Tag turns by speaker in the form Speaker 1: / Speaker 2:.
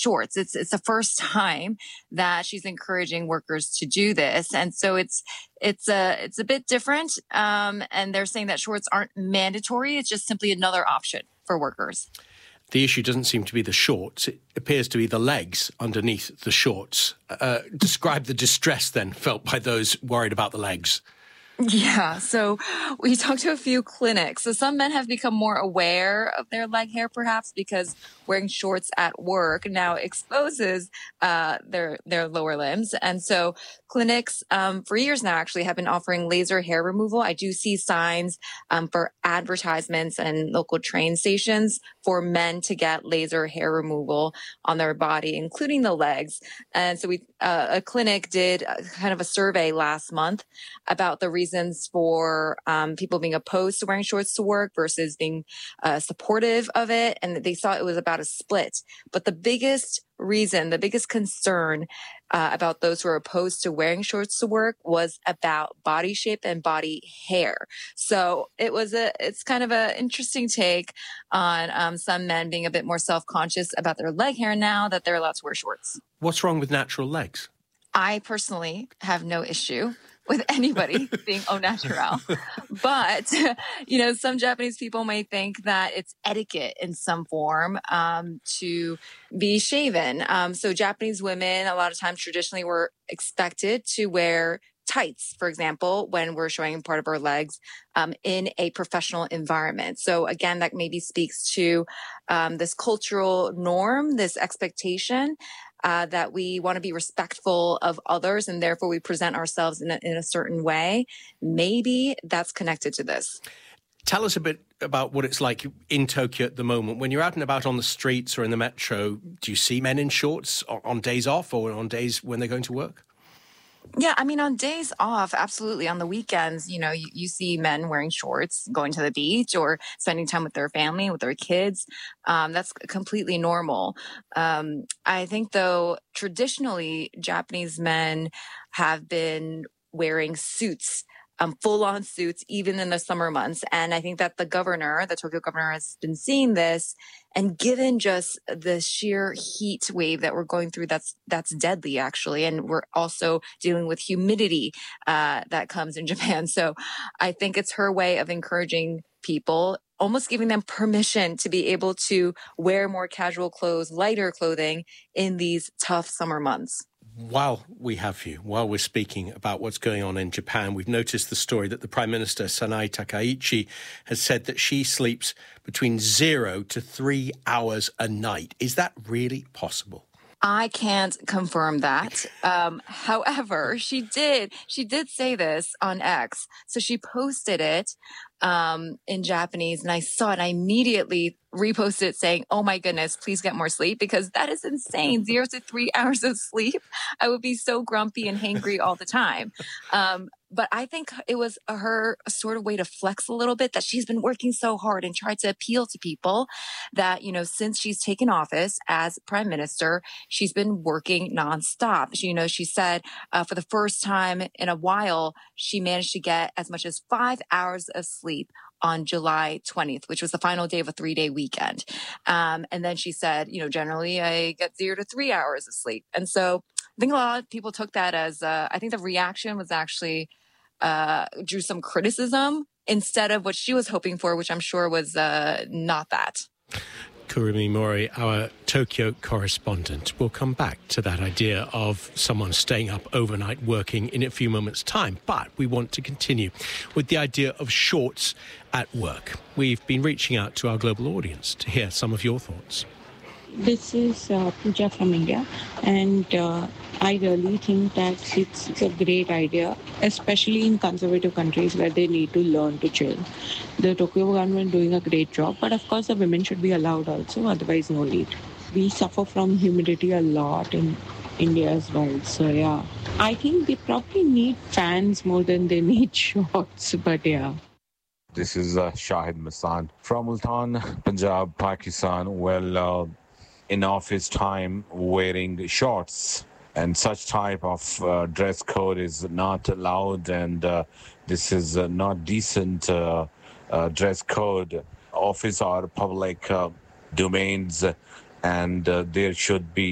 Speaker 1: shorts. It's the first time that she's encouraging workers to do this. And so it's a bit different. And they're saying that shorts aren't mandatory. It's just simply another option for workers.
Speaker 2: The issue doesn't seem to be the shorts. It appears to be the legs underneath the shorts. Describe the distress then felt by those worried about the legs.
Speaker 1: Yeah, so we talked to a few clinics. So some men have become more aware of their leg hair, perhaps because wearing shorts at work now exposes their lower limbs. And so clinics for years now actually have been offering laser hair removal. I do see signs for advertisements and local train stations for men to get laser hair removal on their body, including the legs. And so a clinic did kind of a survey last month about the reasons for people being opposed to wearing shorts to work versus being supportive of it. And they saw it was about a split. But the biggest reason, the biggest concern about those who are opposed to wearing shorts to work was about body shape and body hair. So it's kind of an interesting take on some men being a bit more self-conscious about their leg hair now that they're allowed to wear shorts.
Speaker 2: What's wrong with natural legs?
Speaker 1: I personally have no issue with anybody being au naturel. But, some Japanese people may think that it's etiquette in some form to be shaven. So Japanese women, a lot of times traditionally were expected to wear tights, for example, when we're showing part of our legs in a professional environment. So again, that maybe speaks to this cultural norm, this expectation that we want to be respectful of others, and therefore we present ourselves in a certain way. Maybe that's connected to this.
Speaker 2: Tell us a bit about what it's like in Tokyo at the moment. When you're out and about on the streets or in the metro, do you see men in shorts on days off or on days when they're going to work?
Speaker 1: Yeah, I mean, on days off, absolutely. On the weekends, you see men wearing shorts, going to the beach or spending time with their family, with their kids. That's completely normal. I think, though, traditionally, Japanese men have been wearing suits, full-on suits, even in the summer months. And I think that the Tokyo governor, has been seeing this. And given just the sheer heat wave that we're going through, that's deadly, actually. And we're also dealing with humidity that comes in Japan. So I think it's her way of encouraging people, almost giving them permission to be able to wear more casual clothes, lighter clothing in these tough summer months.
Speaker 2: While we're speaking about what's going on in Japan, we've noticed the story that the Prime Minister, Sanae Takaichi, has said that she sleeps between 0 to 3 hours a night. Is that really possible?
Speaker 1: I can't confirm that. However, she did say this on X. So she posted it in Japanese, and I saw it. I immediately reposted it saying, "Oh my goodness, please get more sleep," because that is insane. 0 to 3 hours of sleep. I would be so grumpy and hangry all the time. But I think it was her sort of way to flex a little bit, that she's been working so hard and tried to appeal to people that, since she's taken office as prime minister, she's been working nonstop. She said for the first time in a while, she managed to get as much as 5 hours of sleep on July 20th, which was the final day of a 3-day weekend. And then she said, generally I get 0 to 3 hours of sleep. And so I think a lot of people took that as, I think the reaction was actually drew some criticism instead of what she was hoping for, which I'm sure was not that.
Speaker 2: Kurumi Mori, our Tokyo correspondent. We'll come back to that idea of someone staying up overnight working in a few moments' time. But we want to continue with the idea of shorts at work. We've been reaching out to our global audience to hear some of your thoughts.
Speaker 3: This is Pooja from India, and I really think that it's a great idea, especially in conservative countries where they need to learn to chill. The Tokyo government doing a great job, but of course the women should be allowed also, otherwise no need. We suffer from humidity a lot in India as well, so yeah. I think they probably need fans more than they need shorts, but yeah.
Speaker 4: This is Shahid Masan from Multan, Punjab, Pakistan. Well, in office time, wearing shorts and such type of dress code is not allowed, and this is not decent dress code. Office or public domains, and there should be